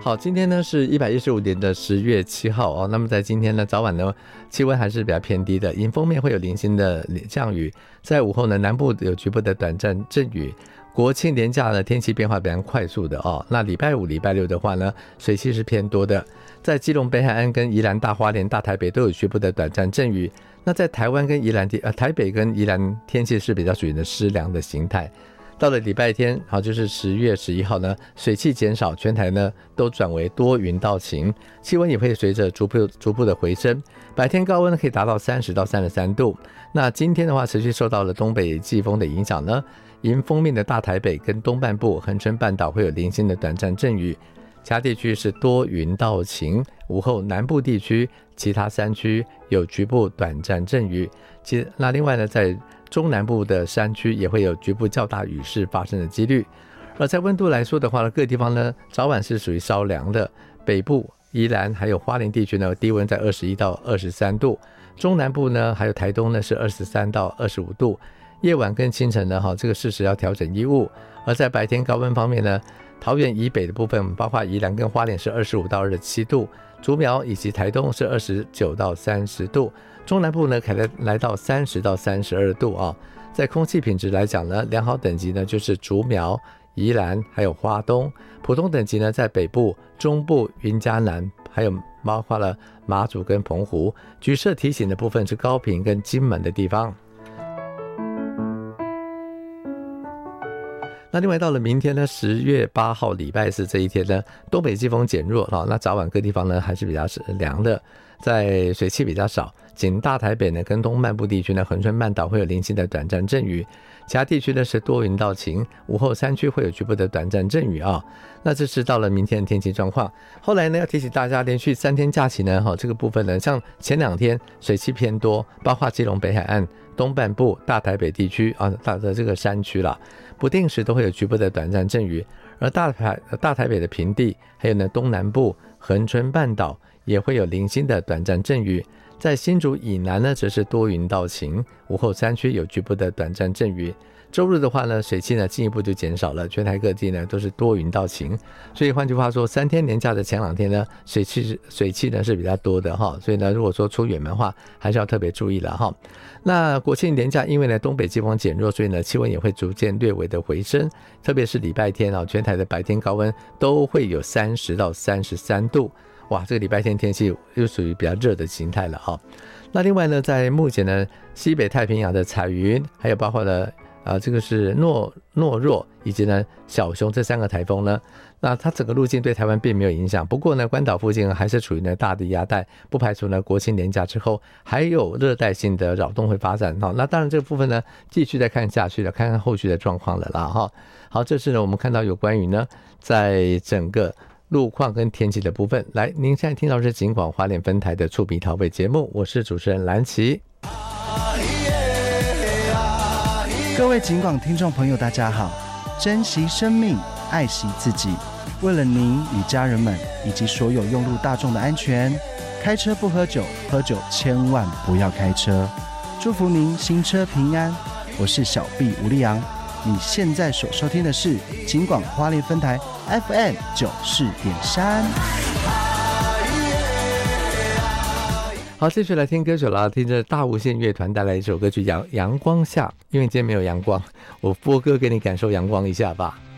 好，今天呢是115年的10月7号哦。那么在今天呢早晚呢气温还是比较偏低的，迎风面会有零星的降雨，在午后呢南部有局部的短暂阵雨。国庆连假呢天气变化比较快速的哦。那礼拜五、礼拜六的话呢水汽是偏多的，在基隆、北海岸跟宜兰、大花莲、大台北都有局部的短暂阵雨。那在台湾跟台北跟宜兰天气是比较属于的湿凉的形态。到了礼拜天，好，就是10月11号呢，水汽减少，全台呢都转为多云到晴，气温也会随着逐步的回升，白天高温可以达到30到33度。那今天的话，持续受到了东北季风的影响呢，迎风面的大台北跟东半部、恒春半岛会有零星的短暂阵雨，其他地区是多云到晴，午后南部地区、其他山区有局部短暂阵雨。那另外呢，在中南部的山区也会有局部较大雨势发生的几率。而在温度来说的话呢，各地方呢早晚是属于稍凉的，北部、宜兰还有花莲地区呢低温在21到23度，中南部呢还有台东呢是23到25度。夜晚跟清晨呢这个适时要调整衣物。而在白天高温方面呢，桃园以北的部分包括宜兰跟花莲是25到27度，竹苗以及台东是29到30度，中南部呢可能来到30到32度啊。在空气品质来讲呢，良好等级呢就是竹苗、宜兰还有花东，普通等级呢在北部、中部、云嘉南，还有包括了马祖跟澎湖。橘色提醒的部分是高屏跟金门的地方。那另外到了明天呢10月8号礼拜四这一天呢，东北季风减弱，那早晚各地方呢还是比较凉的，在水汽比较少，仅大台北呢跟东半部地区呢，恒春半岛会有零星的短暂阵雨，其他地区呢是多云到晴，午后山区会有局部的短暂阵雨啊。那这是到了明天的天气状况。后来呢要提醒大家，连续3天假期呢这个部分呢，像前2天水汽偏多，包括基隆、北海岸、东半部、大台北地区大的这个山区啦，不定时都会有局部的短暂阵雨。而大台北的平地，还有呢东南部、恒春半岛也会有零星的短暂阵雨。在新竹以南呢则是多云到晴，午后山区有局部的短暂阵雨。周日的话呢，水汽呢进一步就减少了，全台各地呢都是多云到晴。所以换句话说，3天连假的前2天呢，水汽呢是比较多的哈。所以呢，如果说出远门的话，还是要特别注意了哈。那国庆连假因为呢东北季风减弱，所以呢气温也会逐渐略微的回升，特别是礼拜天全台的白天高温都会有30到33度。哇，这个礼拜天天气又属于比较热的形态了哈。那另外呢，在目前呢西北太平洋的彩云，还有包括了这个是诺若以及呢小熊这3个台风呢，那它整个路径对台湾并没有影响。不过呢，关岛附近还是处于呢大低压带，不排除呢国庆连假之后还有热带性的扰动会发展。那当然这个部分呢继续再看下去了，看看后续的状况了啦哈。好，这是呢我们看到有关于呢在整个路况跟天气的部分。来，您现在听到是警广花莲分台的触鼻桃味节目，我是主持人蓝琪。 各位警广听众朋友大家好，珍惜生命，爱惜自己，为了您与家人们以及所有用路大众的安全，开车不喝酒，喝酒千万不要开车。祝福您行车平安，我是小弟吴立阳。你现在所收听的是警广花莲分台 FM94.3。 好，继续来听歌曲了，听着大无限乐团带来一首歌曲阳光下，因为今天没有阳光，我播歌给你感受阳光一下吧。